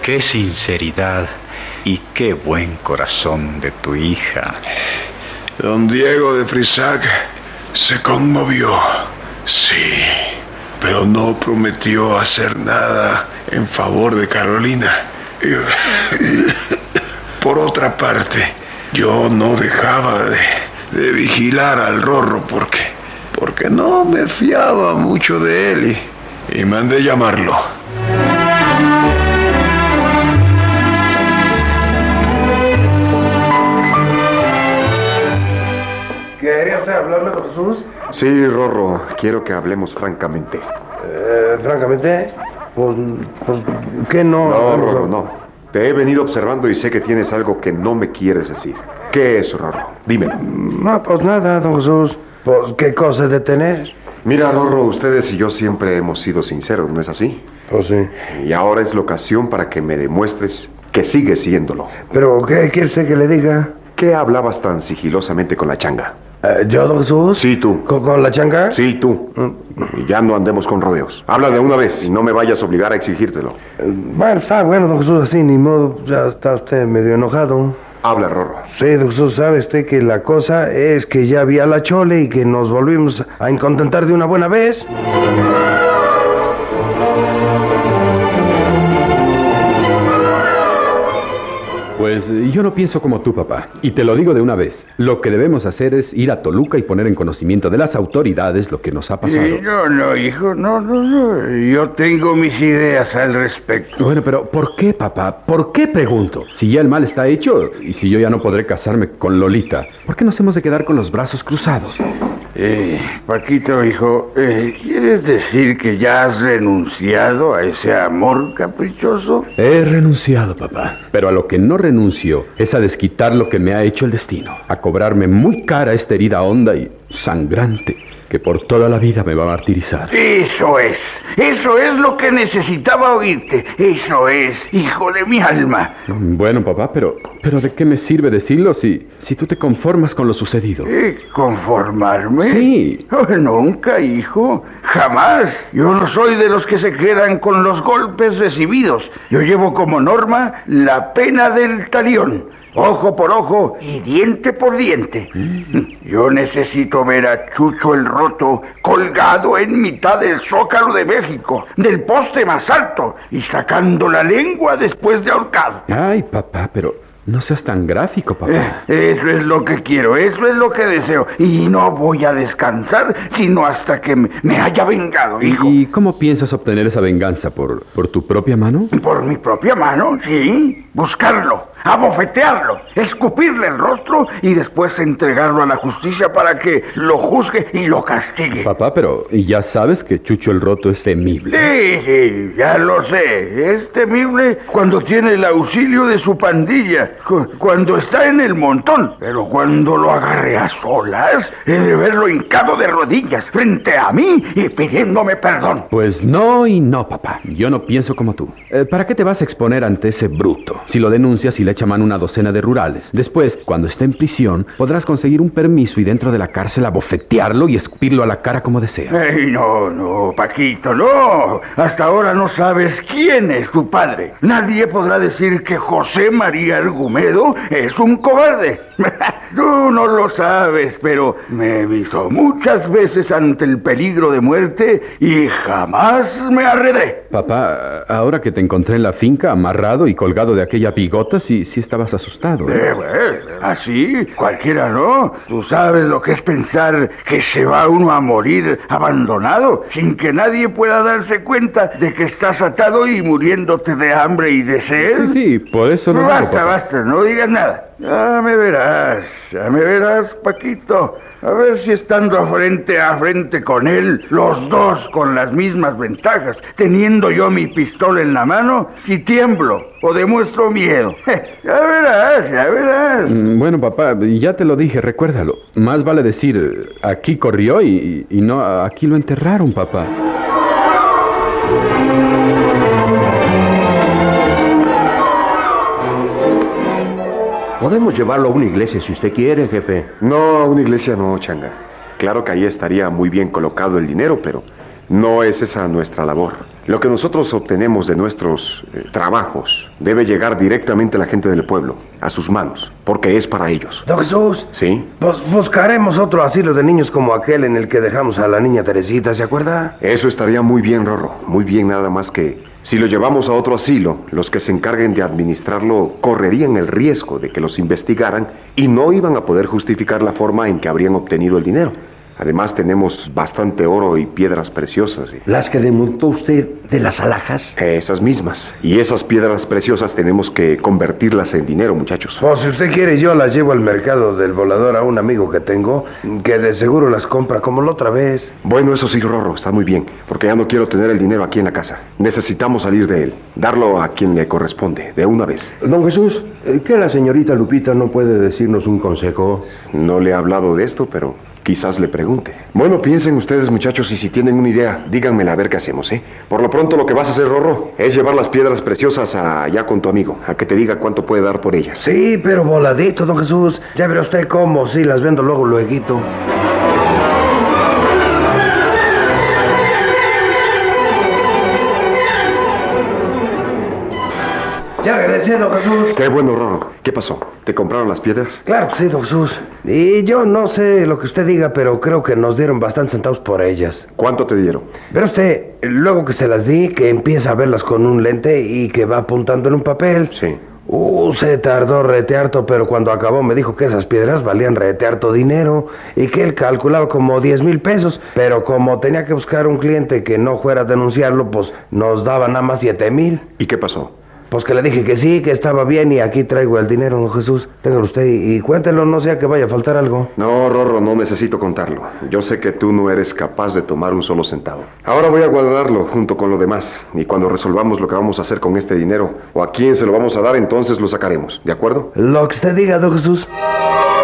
qué sinceridad y qué buen corazón de tu hija. Don Diego de Frisac se conmovió, sí, pero no prometió hacer nada en favor de Carolina. Por otra parte, yo no dejaba de vigilar al Rorro porque no me fiaba mucho de él y mandé llamarlo. ¿Quería usted hablarme, don Jesús? Sí, Rorro, quiero que hablemos francamente. Francamente, pues, ¿qué no? No, Rorro, no. Te he venido observando y sé que tienes algo que no me quieres decir. ¿Qué es, Rorro? Dímelo. No, pues nada, don Jesús. Pues, ¿qué cosa de tener? Mira, Rorro, ustedes y yo siempre hemos sido sinceros, ¿no es así? Pues sí. Y ahora es la ocasión para que me demuestres que sigues siéndolo. ¿Pero qué quiere usted que le diga? ¿Qué hablabas tan sigilosamente con la changa? ¿Yo, don Jesús? Sí, tú. ¿Con la changa? Sí, tú. Y ya no andemos con rodeos. Habla de una vez y no me vayas a obligar a exigírtelo. Bueno, está bueno, don Jesús, así, ni modo. Ya está usted medio enojado. Habla, Rorro. Sí, don Jesús, sabe usted que la cosa es que ya vi a la Chole y que nos volvimos a incontentar de una buena vez. Pues yo no pienso como tú, papá, y te lo digo de una vez. Lo que debemos hacer es ir a Toluca y poner en conocimiento de las autoridades lo que nos ha pasado. No, hijo, no. Yo tengo mis ideas al respecto. Bueno, pero ¿por qué, papá? ¿Por qué, pregunto? Si ya el mal está hecho y si yo ya no podré casarme con Lolita, ¿por qué nos hemos de quedar con los brazos cruzados? Paquito, hijo, ¿quieres decir que ya has renunciado a ese amor caprichoso? He renunciado, papá, pero a lo que no renuncio es a desquitar lo que me ha hecho el destino, a cobrarme muy cara esta herida honda y sangrante que por toda la vida me va a martirizar. Eso es lo que necesitaba oírte. Eso es, hijo de mi alma. Bueno, papá, pero ¿de qué me sirve decirlo si tú te conformas con lo sucedido? ¿Conformarme? Sí. Nunca, hijo, jamás. Yo no soy de los que se quedan con los golpes recibidos. Yo llevo como norma la pena del talión. Ojo por ojo y diente por diente. Yo necesito ver a Chucho el Roto colgado en mitad del Zócalo de México, del poste más alto, y sacando la lengua después de ahorcado. Ay, papá, pero no seas tan gráfico, papá. Eso es lo que quiero, eso es lo que deseo. Y no voy a descansar sino hasta que me haya vengado, hijo. ¿Y cómo piensas obtener esa venganza? ¿Por tu propia mano? ¿Por mi propia mano? Sí. Buscarlo, abofetearlo, escupirle el rostro y después entregarlo a la justicia para que lo juzgue y lo castigue. Papá, pero ya sabes que Chucho el Roto es temible. Sí, ya lo sé. Es temible cuando tiene el auxilio de su pandilla, cuando está en el montón. Pero cuando lo agarre a solas, he de verlo hincado de rodillas frente a mí y pidiéndome perdón. Pues no y no, papá. Yo no pienso como tú. ¿Para qué te vas a exponer ante ese bruto? Si lo denuncias y le echa mano una docena de rurales. Después, cuando esté en prisión, podrás conseguir un permiso y dentro de la cárcel abofetearlo y escupirlo a la cara como deseas. No, Paquito, no. Hasta ahora no sabes quién es tu padre. Nadie podrá decir que José María Argumedo es un cobarde. Tú no lo sabes, pero me he visto muchas veces ante el peligro de muerte y jamás me arredré. Papá, ahora que te encontré en la finca amarrado y colgado de aquella bigota, sí estabas asustado. Así, cualquiera no. Tú sabes lo que es pensar que se va uno a morir abandonado sin que nadie pueda darse cuenta de que estás atado y muriéndote de hambre y de sed. Sí, por eso no. Basta, no digas nada. Ya me verás, Paquito. A ver si estando frente a frente con él, los dos con las mismas ventajas, teniendo yo mi pistola en la mano, si tiemblo o demuestro miedo. Ya verás. Bueno, papá, ya te lo dije, recuérdalo. Más vale decir, aquí corrió y no, aquí lo enterraron, papá. Podemos llevarlo a una iglesia si usted quiere, jefe. No, a una iglesia no, changa. Claro que ahí estaría muy bien colocado el dinero, pero no es esa nuestra labor. Lo que nosotros obtenemos de nuestros trabajos debe llegar directamente a la gente del pueblo, a sus manos, porque es para ellos. Don Jesús. ¿Sí? Buscaremos otro asilo de niños como aquel en el que dejamos a la niña Teresita, ¿se acuerda? Eso estaría muy bien, Rorro. Muy bien, nada más que si lo llevamos a otro asilo, los que se encarguen de administrarlo correrían el riesgo de que los investigaran y no iban a poder justificar la forma en que habrían obtenido el dinero. Además, tenemos bastante oro y piedras preciosas. ¿Las que demontó usted de las alhajas? Esas mismas. Y esas piedras preciosas tenemos que convertirlas en dinero, muchachos. Pues si usted quiere, yo las llevo al mercado del Volador a un amigo que tengo, que de seguro las compra como la otra vez. Bueno, eso sí, Rorro, está muy bien, porque ya no quiero tener el dinero aquí en la casa. Necesitamos salir de él, darlo a quien le corresponde, de una vez. Don Jesús, ¿qué la señorita Lupita no puede decirnos un consejo? No le he hablado de esto, pero quizás le pregunte. Bueno, piensen ustedes, muchachos, y si tienen una idea, díganmela a ver qué hacemos, ¿eh? Por lo pronto lo que vas a hacer, Rorro, es llevar las piedras preciosas allá con tu amigo, a que te diga cuánto puede dar por ellas. Sí, pero voladito, don Jesús. Ya verá usted cómo, sí, las vendo lueguito. Ya regresé, don Jesús. Qué bueno, Rorro. ¿Qué pasó? ¿Te compraron las piedras? Claro que sí, don Jesús. Y yo no sé lo que usted diga, pero creo que nos dieron bastantes centavos por ellas. ¿Cuánto te dieron? Pero usted, luego que se las di, que empieza a verlas con un lente y que va apuntando en un papel. Sí. Se tardó rete harto, pero cuando acabó me dijo que esas piedras valían rete harto dinero y que él calculaba como 10,000 pesos, pero como tenía que buscar un cliente que no fuera a denunciarlo, pues nos daba nada más 7,000. ¿Y qué pasó? Pues que le dije que sí, que estaba bien y aquí traigo el dinero, don Jesús. Téngalo usted y cuéntelo, no sea que vaya a faltar algo. No, Rorro, no necesito contarlo. Yo sé que tú no eres capaz de tomar un solo centavo. Ahora voy a guardarlo junto con lo demás. Y cuando resolvamos lo que vamos a hacer con este dinero o a quién se lo vamos a dar, entonces lo sacaremos. ¿De acuerdo? Lo que usted diga, don Jesús.